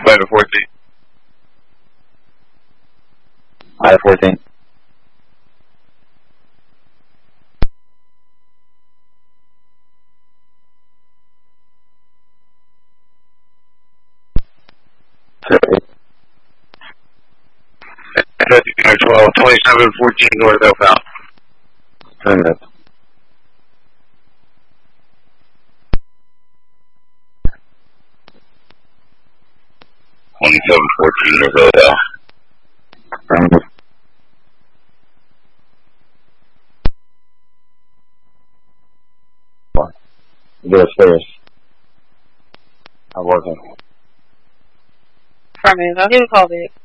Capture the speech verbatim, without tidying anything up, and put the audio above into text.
five to fourteen. five to fourteen. twelve, twenty-seven fourteen north outbound. ten minutes. twenty-seven fourteen north outbound. Affirmative. Get us first. I'm working. Affirmative. I'll give a call back.